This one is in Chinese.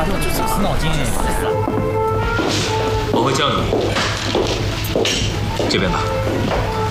啊，这就是死脑筋哎！ 我会叫你这边吧。